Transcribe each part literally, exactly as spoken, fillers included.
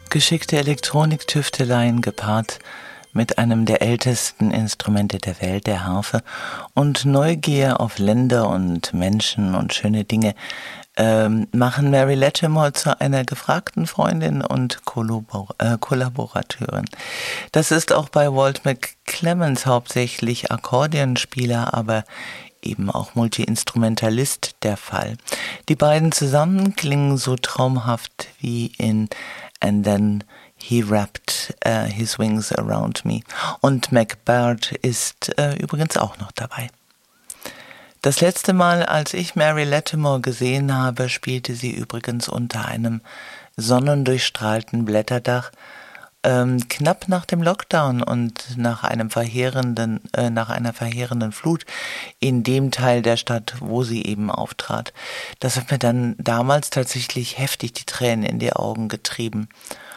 Geschickte Elektroniktüfteleien gepaart mit einem der ältesten Instrumente der Welt, der Harfe, und Neugier auf Länder und Menschen und schöne Dinge ähm, machen Mary Latimore zu einer gefragten Freundin und Kollabor- äh, Kollaborateurin. Das ist auch bei Walt McClemmons hauptsächlich Akkordeonspieler, aber eben auch Multi-Instrumentalist der Fall. Die beiden zusammen klingen so traumhaft wie in And Then He Wrapped uh, His Wings Around Me. Und Mac Baird ist äh, übrigens auch noch dabei. Das letzte Mal, als ich Mary Latimore gesehen habe, spielte sie übrigens unter einem sonnendurchstrahlten Blätterdach, ähm, knapp nach dem Lockdown und nach einem verheerenden, äh, nach einer verheerenden Flut in dem Teil der Stadt, wo sie eben auftrat. Das hat mir dann damals tatsächlich heftig die Tränen in die Augen getrieben.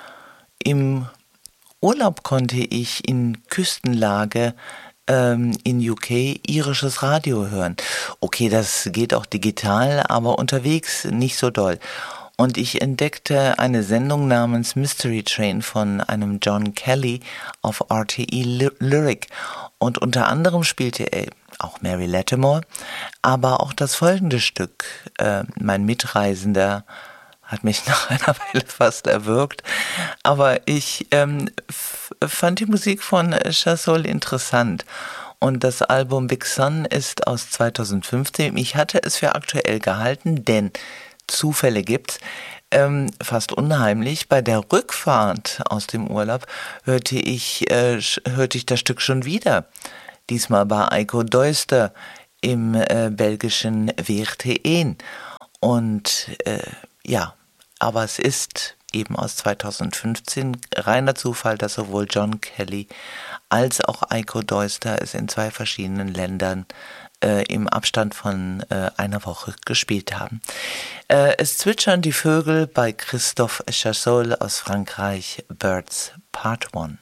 Im Urlaub konnte ich in Küstenlage ähm, in U K irisches Radio hören. Okay, das geht auch digital, aber unterwegs nicht so doll. Und ich entdeckte eine Sendung namens Mystery Train von einem John Kelly auf R T E Lyric. Und unter anderem spielte er auch Mary Latimore, aber auch das folgende Stück, äh, mein Mitreisender, hat mich nach einer Weile fast erwürgt. Aber ich ähm, f- fand die Musik von Chasseul interessant. Und das Album Big Sun ist aus zweitausendfünfzehn. Ich hatte es für aktuell gehalten, denn Zufälle gibt's. Ähm, fast unheimlich. Bei der Rückfahrt aus dem Urlaub hörte ich, äh, hörte ich das Stück schon wieder. Diesmal bei Eiko Deuster im äh, belgischen Weerteen. Und äh, ja, aber es ist eben aus zweitausendfünfzehn reiner Zufall, dass sowohl John Kelly als auch Eiko Deuster es in zwei verschiedenen Ländern äh, im Abstand von äh, einer Woche gespielt haben. Äh, es zwitschern die Vögel bei Christophe Chasseul aus Frankreich, Birds Part eins.